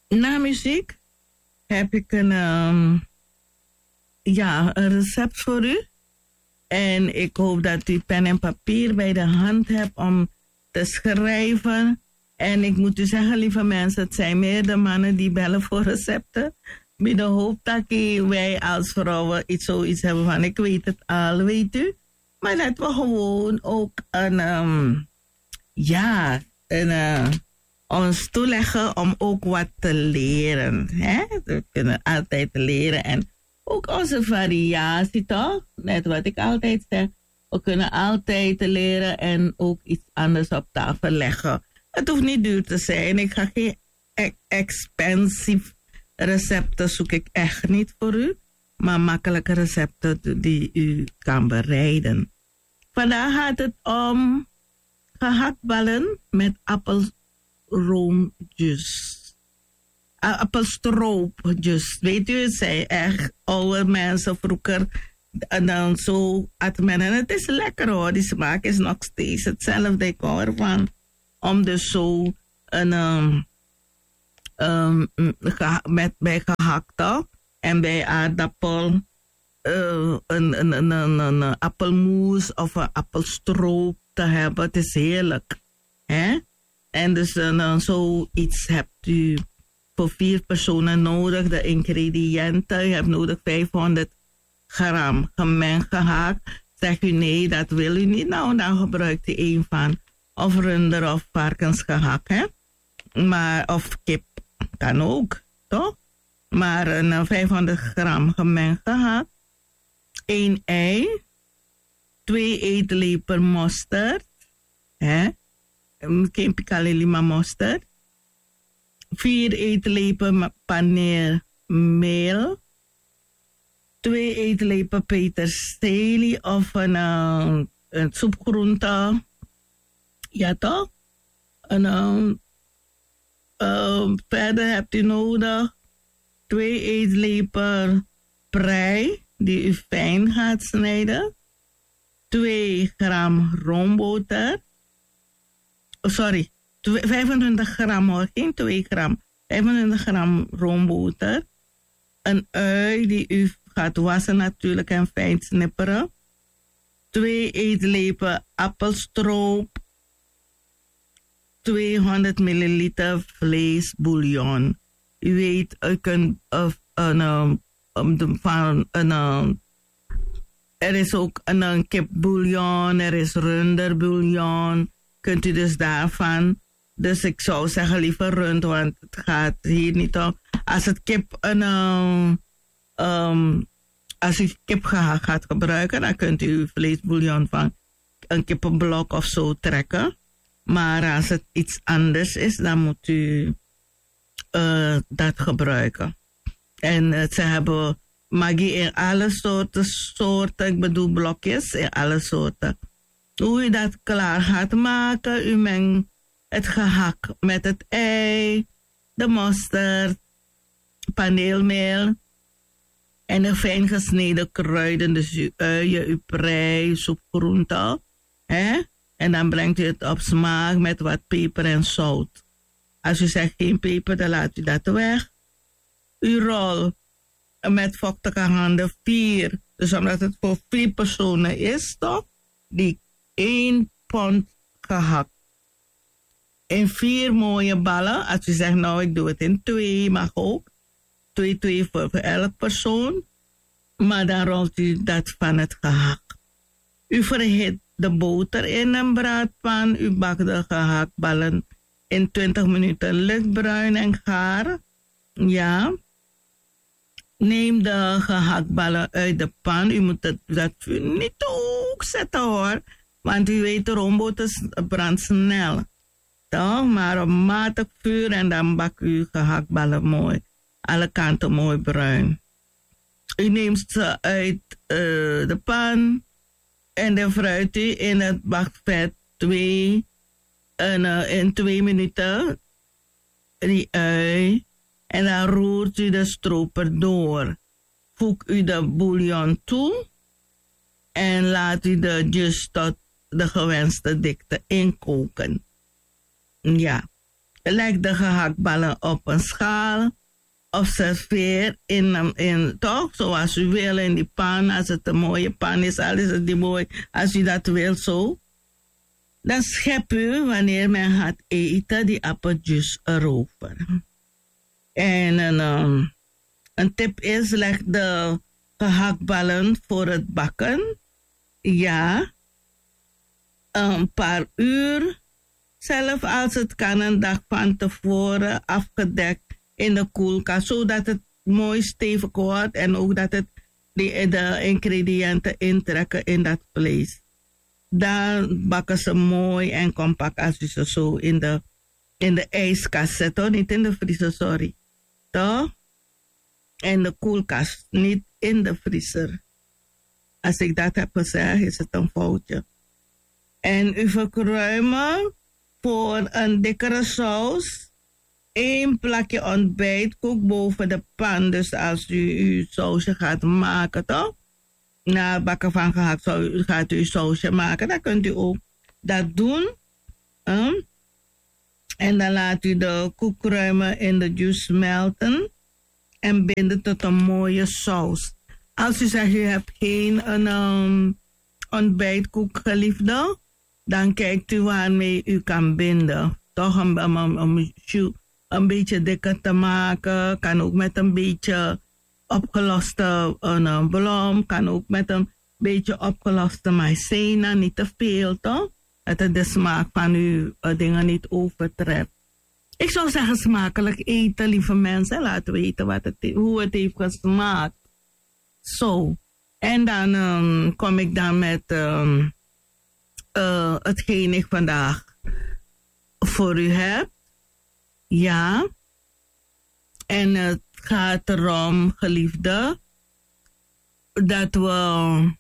Na muziek heb ik een recept voor u. En ik hoop dat u pen en papier bij de hand hebt om te schrijven. En ik moet u zeggen, lieve mensen, het zijn meer de mannen die bellen voor recepten. Met de hoop dat wij als vrouwen zoiets hebben van, ik weet het al, weet u. Maar dat we gewoon ook ons toeleggen om ook wat te leren. Hè? We kunnen altijd leren en ook onze variatie, toch? Net wat ik altijd zeg. We kunnen altijd leren en ook iets anders op tafel leggen. Het hoeft niet duur te zijn. Ik ga geen expensive recepten zoek ik echt niet voor u. Maar makkelijke recepten die u kan bereiden. Vandaag gaat het om gehaktballen met appelroomjus. Appelstroopjus. Weet u, het zijn echt oude mensen vroeger. En dan zo at men. En het is lekker hoor. Die smaak is nog steeds hetzelfde. Ik hou ervan. Om dus zo bij gehakte en bij aardappel een appelmoes of een appelstroop te hebben. Het is heerlijk. Hè? En dus zoiets hebt u voor 4 personen nodig. De ingrediënten. Je hebt nodig 500 gram gemengd gehakt. Zegt u nee, dat wil u niet. Nou, dan gebruikt u een van of runder of varkensgehakt. Hè? Maar, of kip. Kan ook, toch? Maar 500 gram gemengd gehakt. 1 ei. 2 eetlepel mosterd. Geen piccalilli mosterd. 4 eetlepel paneermeel. 2 eetlepel peterselie of een soepgroente. Ja toch? En verder hebt u nodig 2 eetlepel prei die u fijn gaat snijden. 2 gram roomboter. 25 gram hoor, geen 2 gram. 25 gram roomboter. Een ui die u gaat wassen natuurlijk en fijn snipperen. 2 eetlepel appelstroop. 200 milliliter vleesbouillon. U weet, u kunt er is ook een kipbouillon, er is runderbouillon. Kunt u dus daarvan. Dus ik zou zeggen liever rund, want het gaat hier niet om. Als het kip als u kip gaat gebruiken, dan kunt u vleesbouillon van een kippenblok of zo trekken. Maar als het iets anders is, dan moet u dat gebruiken. En ze hebben Maggi in alle soorten, ik bedoel blokjes in alle soorten. Hoe u dat klaar gaat maken, u mengt het gehakt met het ei, de mosterd, paneelmeel en de fijn gesneden kruiden, dus uw uien, uw prei, soepgroente. En dan brengt u het op smaak met wat peper en zout. Als u zegt geen peper, dan laat u dat weg. U rol met vochtige handen 4. Dus omdat het voor 4 personen is, toch? Die 1 pond gehakt. In 4 mooie ballen. Als u zegt, nou ik doe het in 2, mag ook. 2 voor elk persoon. Maar dan rolt u dat van het gehakt. U verhit de boter in een braadpan. U bakt de gehaktballen in 20 minuten lichtbruin en gaar. Ja. Neem de gehaktballen uit de pan. U moet dat vuur niet te hoog zetten hoor. Want u weet, de roomboter brandt snel. Toch? Maar op matig vuur en dan bak u gehaktballen mooi. Alle kanten mooi bruin. U neemt ze uit de pan. En dan fruit u in het bakvet in 2 minuten die ui. En dan roert u de stroper door. Voeg u de bouillon toe. En laat u de jus tot de gewenste dikte inkoken. Ja. leg de gehaktballen op een schaal of serveer in toch, zoals u wil in die pan. Als het een mooie pan is, al is het die mooi, als u dat wil zo. Dan schep u, wanneer men gaat eten, die appeljuice erover. En een tip is, leg de gehaktballen voor het bakken. Ja, een paar uur. Zelf als het kan een dag van tevoren afgedekt in de koelkast. Zodat het mooi stevig wordt. En ook dat het de ingrediënten intrekken in dat vlees. Dan bakken ze mooi en compact als je ze zo in de ijskast zet. Hoor. Niet in de vriezer, sorry. Toch? In de koelkast, niet in de vriezer. Als ik dat heb gezegd, is het een foutje. En u verkruimen voor een dikkere saus. 1 plakje ontbijtkoek boven de pan. Dus als u uw sausje gaat maken, toch? Na het bakken van gehakt gaat u uw sausje maken. Dan kunt u ook dat doen. En dan laat u de koekkruimen in de juice smelten. En binden tot een mooie saus. Als u zegt, u hebt geen ontbijtkoek, geliefde, dan kijkt u waarmee u kan binden. Toch een beetje dikker te maken. Kan ook met een beetje opgeloste bloem. Kan ook met een beetje opgeloste maïzena. Niet te veel, toch? Dat het de smaak van uw dingen niet overtreft. Ik zou zeggen smakelijk eten, lieve mensen. Laten weten hoe het heeft gesmaakt. Zo. En dan kom ik dan met hetgeen ik vandaag voor u heb. Ja. En het gaat erom, geliefde, dat we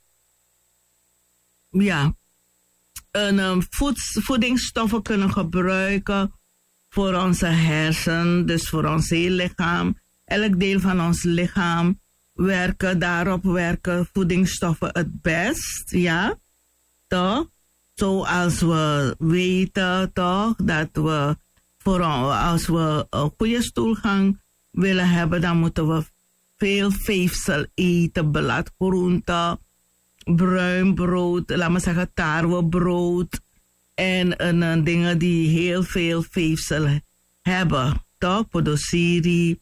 voedingsstoffen kunnen gebruiken voor onze hersen, dus voor ons hele lichaam. Elk deel van ons lichaam daarop werken voedingsstoffen het best, ja, toch? Zoals we weten, toch, dat we als we een goede stoelgang willen hebben, dan moeten we veel veefsel eten, bladgroenten, bruin brood, laat maar zeggen tarwebrood en dingen die heel veel veefsel hebben, toch? Podosiri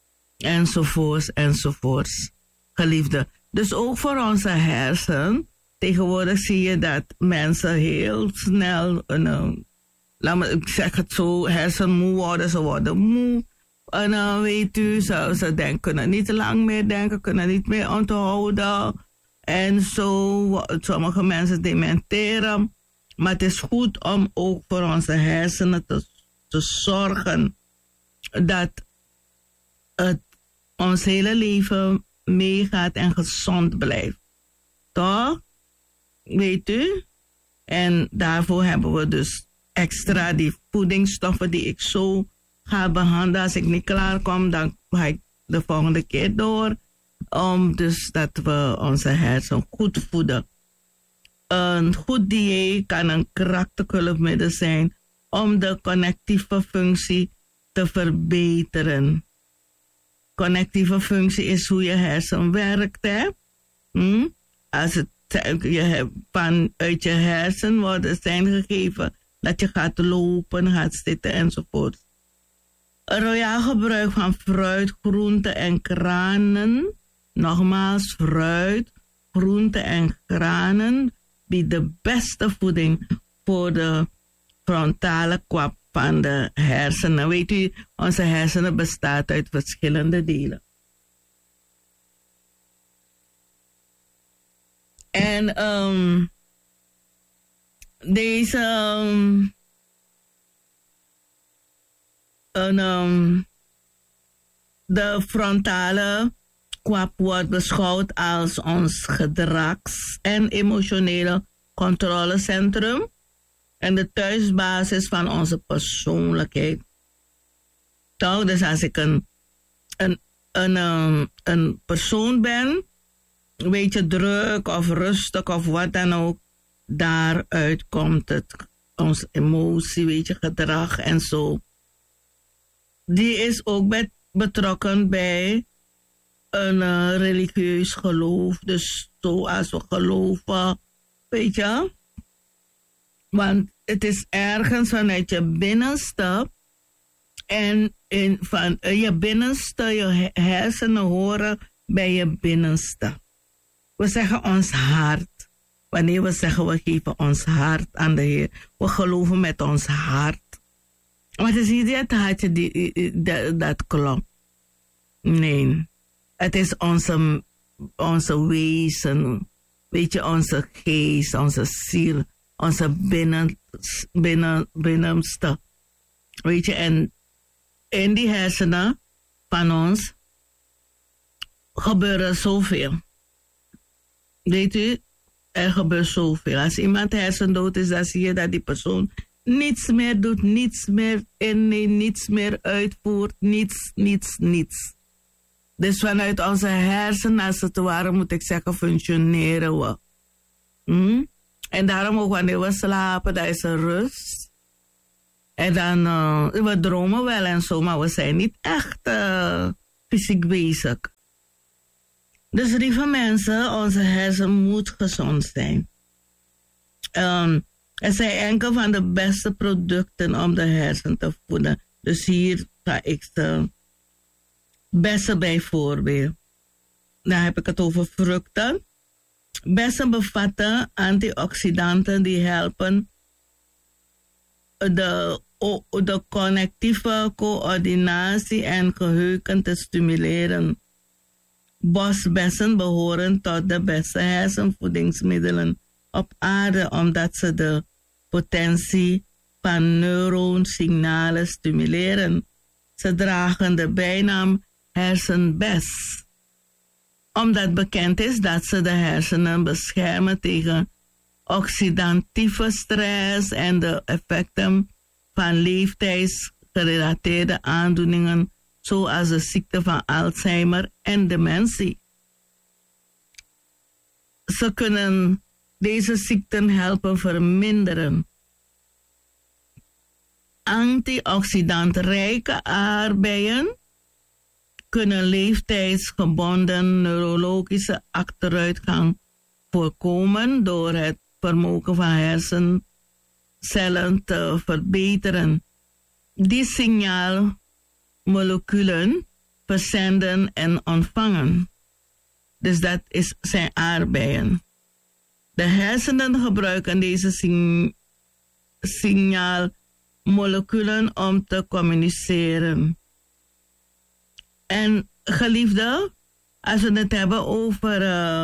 enzovoorts, geliefde. Dus ook voor onze hersen. Tegenwoordig zie je dat mensen heel snel, laat me, ik zeg het zo, hersenmoe worden. Ze worden moe. En dan weet u, ze kunnen niet lang meer denken, kunnen niet meer onthouden. En zo, sommige mensen dementeren. Maar het is goed om ook voor onze hersenen te zorgen dat het ons hele leven meegaat en gezond blijft. Toch? Weet u? En daarvoor hebben we dus extra die voedingsstoffen die ik zo ga behandelen. Als ik niet klaar kom, dan ga ik de volgende keer door. Dus dat we onze hersen goed voeden. Een goed dieet kan een krachtig hulpmiddel zijn om de connectieve functie te verbeteren. Connectieve functie is hoe je hersen werkt, hè? Als uit je hersen worden zijn gegeven dat je gaat lopen, gaat zitten enzovoort. Een royaal gebruik van fruit, groenten en granen. Nogmaals, fruit, groenten en granen biedt de beste voeding voor de frontale kwap van de hersenen. Weet u, onze hersenen bestaan uit verschillende delen. En de frontale kwap wordt beschouwd als ons gedrags- en emotionele controlecentrum en de thuisbasis van onze persoonlijkheid. Toch, dus als ik een persoon ben, weet je, druk of rustig of wat dan ook, daaruit komt het, onze emotie, weet je, gedrag en zo. die is ook betrokken bij een religieus geloof. Dus zoals we geloven, weet je. Want het is ergens vanuit je binnenste. En van je binnenste, je hersenen horen bij je binnenste. We zeggen ons hart. Wanneer we zeggen we geven ons hart aan de Heer. We geloven met ons hart. Maar het is niet het hartje dat klopt. Nee. Het is onze wezen. Weet je, onze geest, onze ziel. Onze binnenste. Weet je, en in die hersenen van ons gebeuren zoveel. Weet u, er gebeurt zoveel. Als iemand hersendood is, dan zie je dat die persoon niets meer doet, niets meer inneemt, niets meer uitvoert, niets. Dus vanuit onze hersenen, als het ware, moet ik zeggen, functioneren we. En daarom ook wanneer we slapen, dat is er rust. En dan, we dromen wel en zo, maar we zijn niet echt fysiek bezig. Dus lieve mensen, onze hersen moet gezond zijn. Er zijn enkele van de beste producten om de hersen te voeden. Dus hier ga ik de bessen bijvoorbeeld. Dan heb ik het over vruchten. Bessen bevatten antioxidanten die helpen de connectieve coördinatie en geheugen te stimuleren. Bosbessen behoren tot de beste hersenvoedingsmiddelen op aarde omdat ze de potentie van neuronsignalen stimuleren. Ze dragen de bijnaam hersenbes, omdat bekend is dat ze de hersenen beschermen tegen oxidatieve stress en de effecten van leeftijdsgerelateerde aandoeningen zoals de ziekte van Alzheimer en dementie. Ze kunnen deze ziekten helpen verminderen. Antioxidantrijke aardbeien kunnen leeftijdsgebonden neurologische achteruitgang voorkomen door het vermogen van hersencellen te verbeteren. Die signaalmoleculen verzenden en ontvangen. Dus dat zijn aardbeien. De hersenen gebruiken deze signaalmoleculen om te communiceren. En geliefde, als we het hebben over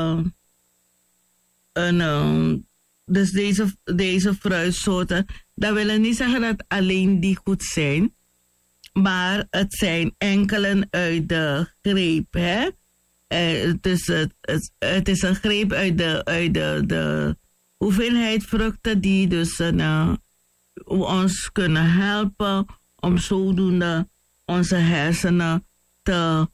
dus deze fruitsoorten, dat wil niet zeggen dat alleen die goed zijn, maar het zijn enkelen uit de greep, hè? Dus het is een greep uit de hoeveelheid vruchten die dus ons kunnen helpen om zodoende onze hersenen te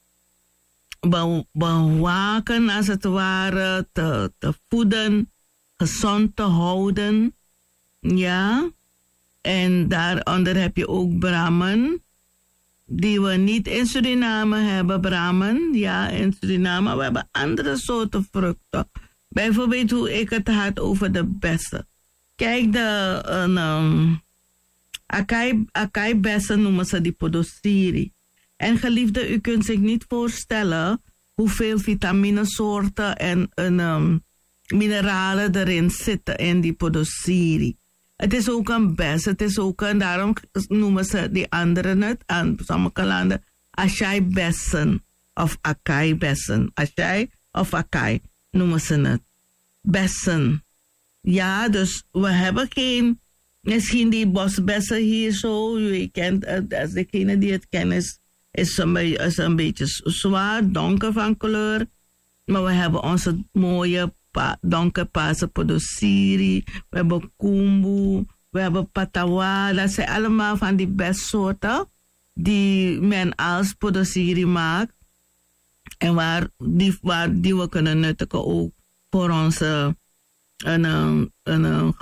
bewaken, als het ware, te voeden, gezond te houden. Ja. En daaronder heb je ook bramen, die we niet in Suriname hebben, bramen. Ja, in Suriname. We hebben andere soorten vruchten. Bijvoorbeeld hoe ik het had over de bessen. Kijk, de acai-bessen noemen ze die podosiri. En geliefde, u kunt zich niet voorstellen hoeveel vitaminesoorten en mineralen erin zitten in die podosiri. Het is ook een bes, het is ook een, daarom noemen ze die anderen het aan sommige landen acai-bessen of acai-bessen. Acai of acai noemen ze het. Bessen. Ja, dus we hebben geen, misschien die bosbessen hier zo, u kent, als degene die het kent is een beetje zwaar, donker van kleur. Maar we hebben onze mooie donkerpaarse podosiri, we hebben kumbu, we hebben patawa. Dat zijn allemaal van die bestsoorten die men als podosiri maakt. En waar die we kunnen nuttigen ook voor onze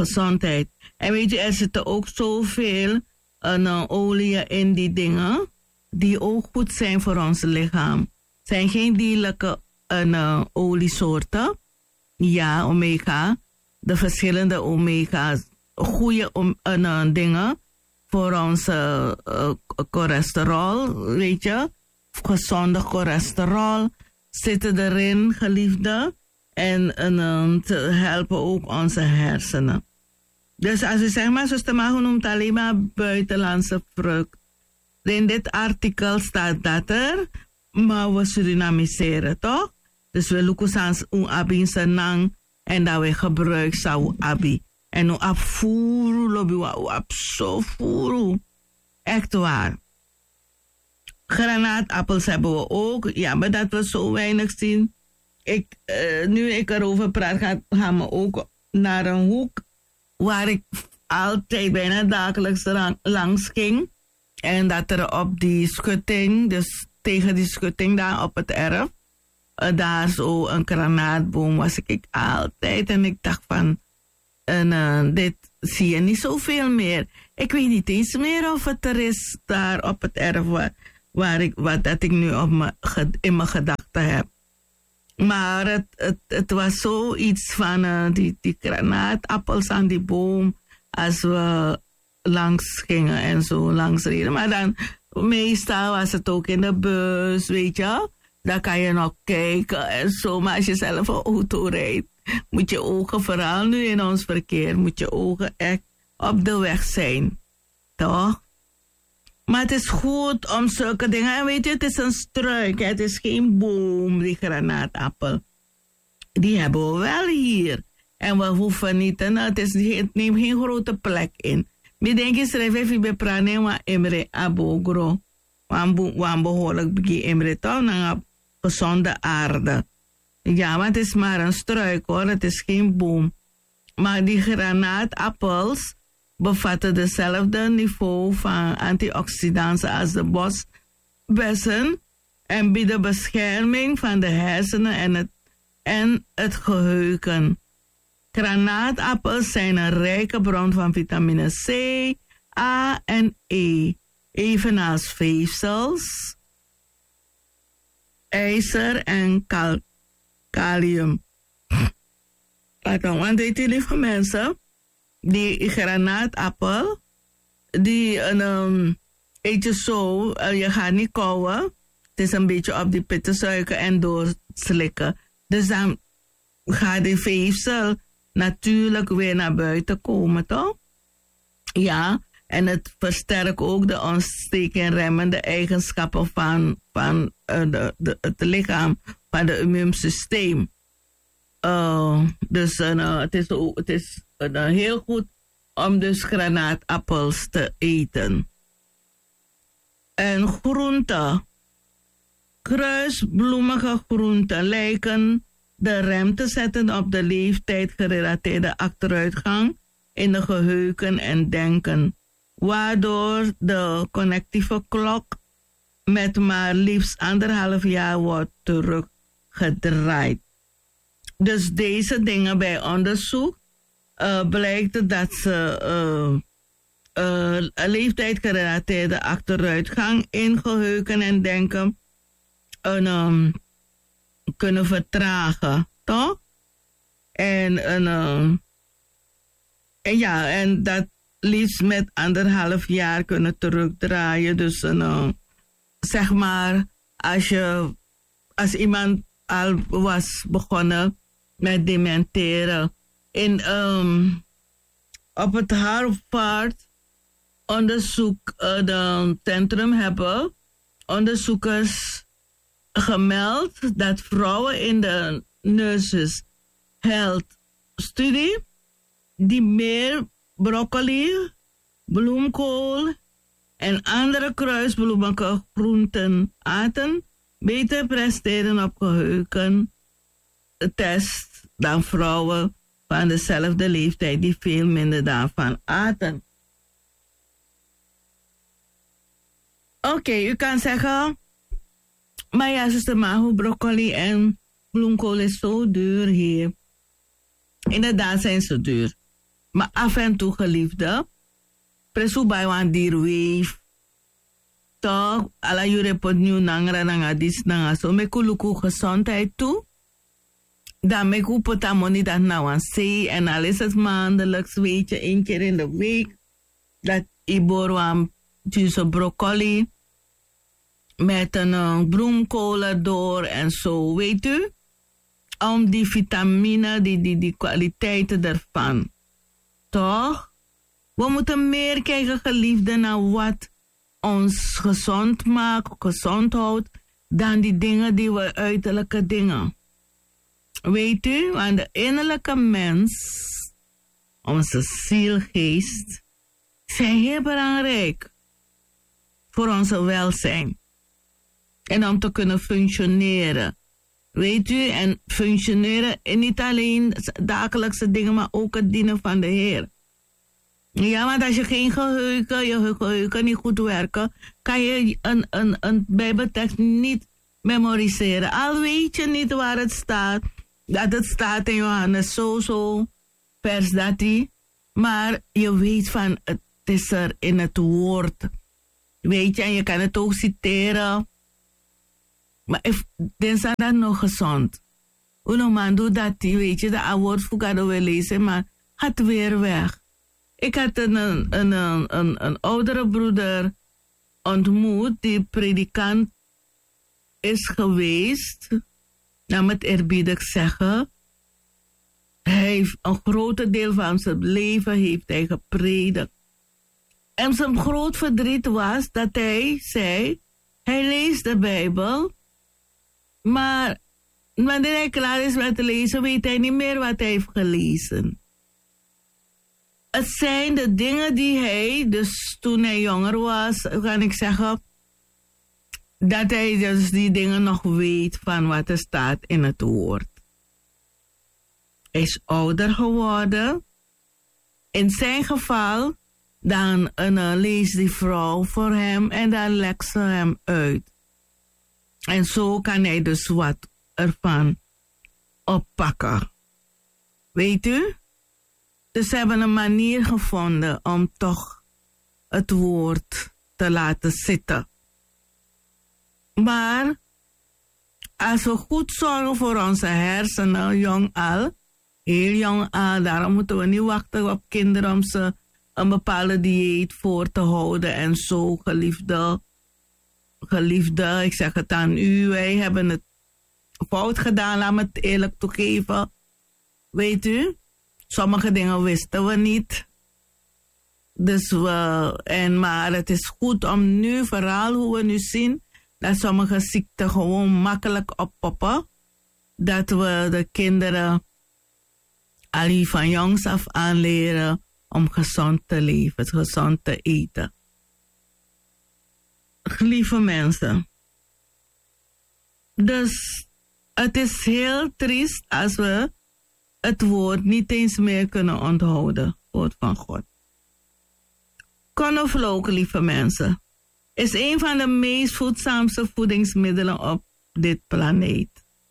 gezondheid. En weet je, er zitten ook zoveel olie in die dingen. die ook goed zijn voor ons lichaam. Zijn geen dierlijke oliesoorten. Ja, omega. De verschillende omega's. Goede dingen voor onze cholesterol, weet je. Gezonde cholesterol zitten erin, geliefde. En te helpen ook onze hersenen. Dus als u zeg maar, zuster Mago noemt alleen maar buitenlandse vrucht. In dit artikel staat dat er, maar we Surinamiseren, toch? Dus we lukusans un abi senang en dat we gebruik zou abi. En nu afvoeren, lobby wa furu. Echt waar. Granaatappels hebben we ook. Ja, maar dat we zo weinig zien. Nu ik erover praat, gaan we ook naar een hoek waar ik altijd bijna dagelijks langs ging. En dat er op die schutting, dus tegen die schutting daar op het erf, daar zo een granaatboom was ik altijd. En ik dacht van, dit zie je niet zoveel meer. Ik weet niet eens meer of het er is daar op het erf dat ik nu in mijn gedachten heb. Maar het was zoiets van die granaatappels aan die boom als we langs gingen en zo langs reden. Maar dan meestal was het ook in de bus, weet je. Dan kan je nog kijken en zo. Maar als je zelf een auto rijdt, moet je ogen, vooral nu in ons verkeer, moet je ogen echt op de weg zijn. Toch? Maar het is goed om zulke dingen. En weet je, het is een struik. Het is geen boom, die granaatappel. Die hebben we wel hier. En we hoeven niet. Het neemt geen grote plek in. Ik denk je schrijf even bij praten wa emre abogro. Wan behoorlijk begin emre toch naar gezonde aarde. Ja, maar het is maar een struik hoor. Het is geen boom. Maar die granaatappels bevatten dezelfde niveau van antioxidanten als de bosbessen en bieden bescherming van de hersenen en het geheugen. Granaatappels zijn een rijke bron van vitamine C, A en E, evenals veefsels, ijzer en kalium. Pardon, want weet je, lieve mensen, die granaatappel, die eet je zo, je gaat niet kauwen. Het is een beetje op die pittensuiker en doorslikken. Dus dan gaat die veefsel natuurlijk weer naar buiten komen, toch? Ja, en het versterkt ook de ontstekingremmende eigenschappen van het lichaam, van het immuunsysteem. Dus het is heel goed om dus granaatappels te eten. En groenten. Kruisbloemige groenten lijken de rem te zetten op de leeftijd-gerelateerde achteruitgang in de geheugen en denken, waardoor de connectieve klok met maar liefst 1,5 jaar wordt teruggedraaid. Dus deze dingen bij onderzoek blijkt dat ze leeftijdgerelateerde achteruitgang in geheugen en denken kunnen vertragen, toch? En ja, en dat liefst met 1,5 jaar kunnen terugdraaien. Dus zeg maar, als iemand al was begonnen met dementeren. Op het Harvard centrum hebben onderzoekers gemeld dat vrouwen in de nurses health studie die meer broccoli, bloemkool en andere kruisbloemige groenten aten, beter presteren op geheugentest dan vrouwen van dezelfde leeftijd die veel minder daarvan aten. Oké, u kan zeggen, maar ja, zuster Mago, broccoli en bloemkool is zo duur hier. Inderdaad zijn ze duur. Maar af en toe, geliefde, presu bij wan dierweef, toch, ala jure pot nieuw nangra nanga dis nanga. So me kuluku gezondheid toe. Dan me ku potamoni dat nou aan zee. En al is het maandelijks, weet je, 1 keer in de week. Dat iborwam tussen broccoli. Met een bloemkool erdoor en zo, weet u. Om die vitamine, die kwaliteiten ervan. Toch? We moeten meer kijken, geliefden, naar wat ons gezond maakt, gezond houdt, dan die dingen die we uiterlijke dingen. Weet u, want de innerlijke mens, onze zielgeest, zijn heel belangrijk voor onze welzijn. En om te kunnen functioneren. Weet u, en functioneren en niet alleen dagelijkse dingen, maar ook het dienen van de Heer. Ja, want als je geen geheugen, je geheugen niet goed werken, kan je een Bijbeltekst niet memoriseren. Al weet je niet waar het staat, dat het staat in Johannes zo, vers 13. Maar je weet van, het is er in het woord. Weet je, en je kan het ook citeren. Maar dan is dat nog gezond. Uno man doet dat, weet je, dat woord voor we lezen, maar gaat weer weg. Ik had een oudere broeder ontmoet die predikant is geweest. Nou, met eerbiedig zeggen. Hij heeft een groot deel van zijn leven heeft hij gepredikt. En zijn groot verdriet was dat hij zei, hij leest de Bijbel, maar wanneer hij klaar is met lezen, weet hij niet meer wat hij heeft gelezen. Het zijn de dingen die hij, dus toen hij jonger was, kan ik zeggen, dat hij dus die dingen nog weet van wat er staat in het woord. Hij is ouder geworden. In zijn geval, dan leest die vrouw voor hem en dan legt ze hem uit. En zo kan hij dus wat ervan oppakken. Weet u? Dus ze hebben een manier gevonden om toch het woord te laten zitten. Maar als we goed zorgen voor onze hersenen, jong al, heel jong al, daarom moeten we niet wachten op kinderen om ze een bepaalde dieet voor te houden en zo, geliefde, ik zeg het aan u, wij hebben het fout gedaan, laat me het eerlijk toegeven. Weet u, sommige dingen wisten we niet. Dus maar het is goed om nu, vooral hoe we nu zien, dat sommige ziekten gewoon makkelijk oppoppen. Dat we de kinderen al van jongs af aan leren om gezond te leven, gezond te eten. Lieve mensen. Dus het is heel triest als we het woord niet eens meer kunnen onthouden. Het woord van God. Knoflook, lieve mensen, is een van de meest voedzaamste voedingsmiddelen op dit planeet.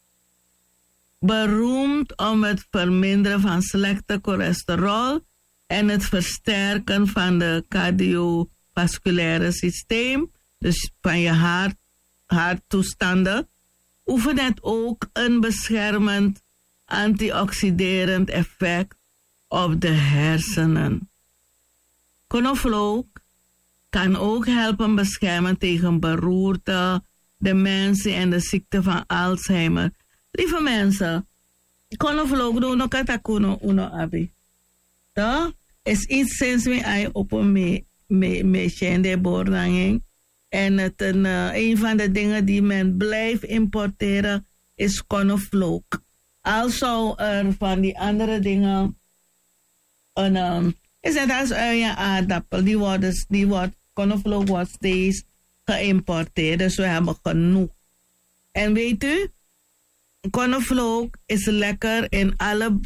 Beroemd om het verminderen van slechte cholesterol en het versterken van het cardiovasculaire systeem, dus van je harttoestanden, oefent het ook een beschermend antioxiderend effect op de hersenen. Knoflook kan ook helpen beschermen tegen beroerte, dementie en de ziekte van Alzheimer. Lieve mensen, knoflook doen ook atakuno uno abi. Dat is iets sinds we ai op me shende boranging. En het een van de dingen die men blijft importeren is knoflook. Al zou er van die andere dingen is het als ui en aardappel, knoflook wordt steeds geïmporteerd, dus we hebben genoeg. En weet u, knoflook is lekker in alle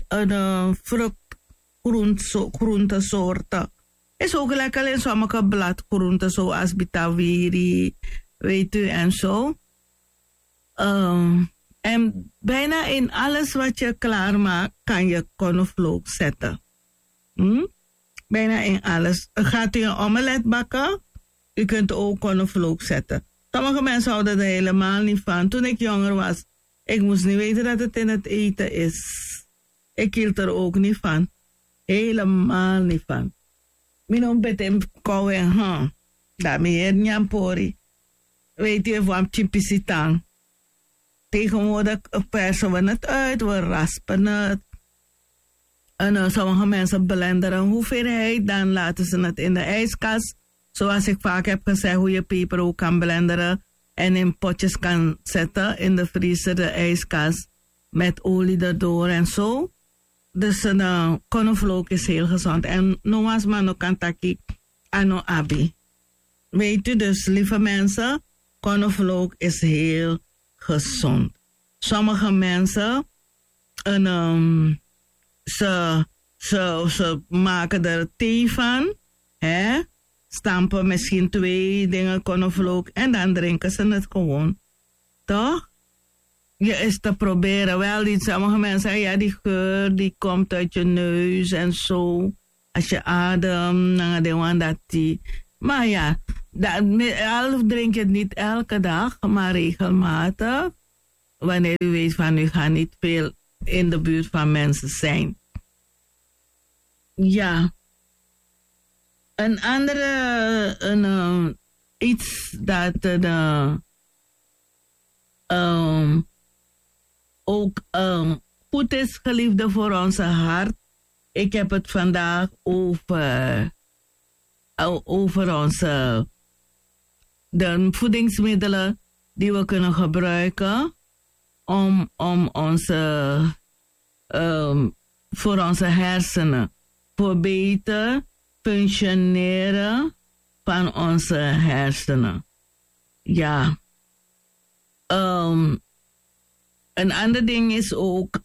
groentesoorten. Is ook lekker in sommige bladgroenten, zoals bitawiri, weet u, en zo. En bijna in alles wat je klaarmaakt, kan je knoflook zetten. Bijna in alles. Gaat u een omelet bakken? U kunt ook cornflook zetten. Sommige mensen houden er helemaal niet van. Toen ik jonger was, ik moest niet weten dat het in het eten is. Ik hield er ook niet van. Helemaal niet van. Minon betem kouwen, daarmee er nyampori. Weet je, van chipisitang. Tegenwoordig persen we het uit, we raspen het. En sommige mensen blenderen hoeveelheid, dan laten ze het in de ijskast. Zoals ik vaak heb gezegd, hoe je peper ook kan blenderen en in potjes kan zetten in de vriezer, de ijskast, met olie erdoor en zo. Dus cornflook is heel gezond. En noas mano kantaki ano abi. Weet u dus, lieve mensen, cornflook is heel gezond. Sommige mensen, ze maken er thee van, hè? Stampen misschien 2 dingen cornflook en dan drinken ze het gewoon. Toch? Je is te proberen. Wel, sommige mensen zeggen, ja, die geur die komt uit je neus en zo. Als je ademt, dan de want dat die. Maar ja, drink je het niet elke dag, maar regelmatig. Wanneer u weet van, u gaat niet veel in de buurt van mensen zijn. Ja. Een andere, iets dat ook goed is, geliefde, voor onze hart. Ik heb het vandaag over onze de voedingsmiddelen die we kunnen gebruiken om onze voor onze hersenen, voor beter functioneren van onze hersenen. Ja. Een ander ding is ook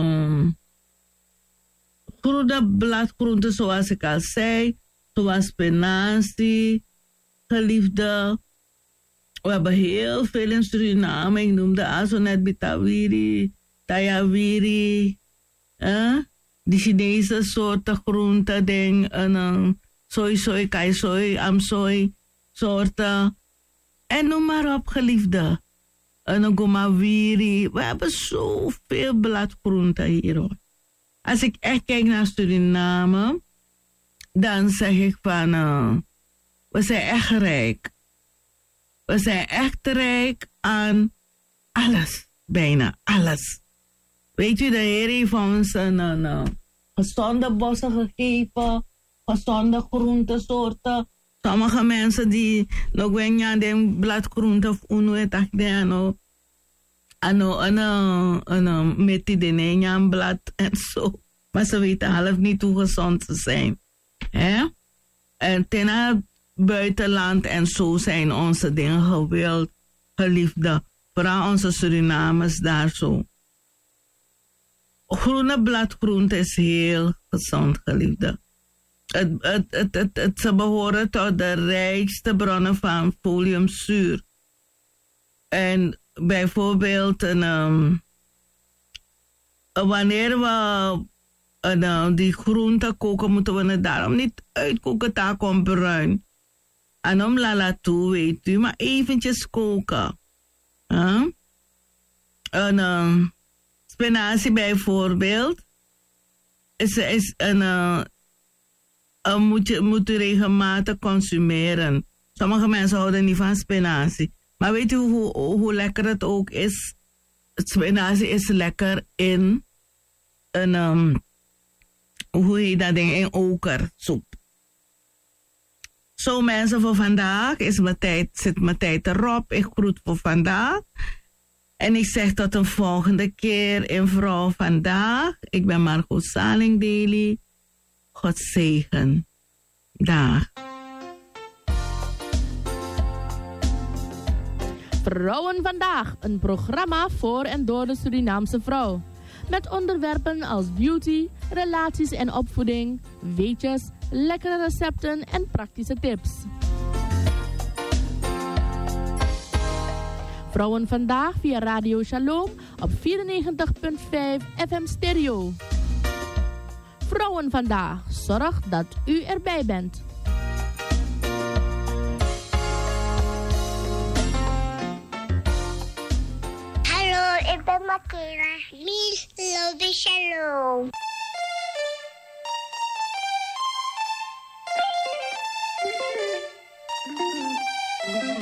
groene bladgroenten, zoals ik al zei, zoals spinazie, geliefde. We hebben heel veel in Suriname. Ik noemde al zo net bitawiri, tayawiri, die Chinese soorten groenten, soy, kai soy, amsoy soorten. En noem maar op, geliefde. Een gomawiri. We hebben zoveel bladgroenten hier, hoor. Als ik echt kijk naar Suriname, dan zeg ik van, we zijn echt rijk. We zijn echt rijk aan alles, bijna alles. Weet u, de Heer heeft ons een gezonde bossen gegeven, gezonde groentesoorten. Sommige mensen die nog wel aan de bladgroenten of unuetak de met die deneen blad en zo. Maar ze weten half niet hoe gezond ze zijn. Hè? En ten buitenland en zo zijn onze dingen gewild, geliefde. Vooral onze Surinamers daar zo. Groene bladgroente is heel gezond, geliefde. Ze behoren tot de rijkste bronnen van foliumzuur. En bijvoorbeeld, wanneer we die groente koken, moeten we het daarom niet uitkoken, daar komt bruin. En om lala toe, weet u, maar eventjes koken. Spinazie bijvoorbeeld, moet u regelmatig consumeren. Sommige mensen houden niet van spinazie. Maar weet u hoe lekker het ook is? Spinazie is lekker in hoe heet dat ding? In okersoep. Zo mensen, voor vandaag zit mijn tijd erop. Ik groet voor vandaag. En ik zeg tot een volgende keer in Vrouw Vandaag. Ik ben Margot Salingdeli. God zegen. Dag. Vrouwen Vandaag, een programma voor en door de Surinaamse vrouw. Met onderwerpen als beauty, relaties en opvoeding, weetjes, lekkere recepten en praktische tips. Vrouwen Vandaag via Radio Shalom op 94.5 FM Stereo. Vrouwen Vandaag, zorg dat u erbij bent. Ik ben Makela. Mies, love, shalom.